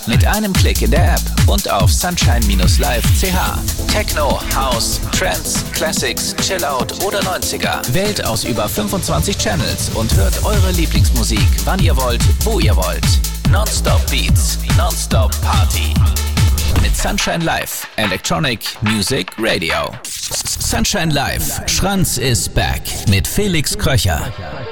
Mit einem Klick in der App und auf sunshine-live.ch. Techno, House, Trance, Classics, Chillout oder 90er. Wählt aus über 25 Channels und hört eure Lieblingsmusik, wann ihr wollt, wo ihr wollt. Non-Stop Beats, Non-Stop Party. Mit Sunshine Live, Electronic Music Radio. Sunshine Live, Schranz is back mit Felix Kröcher.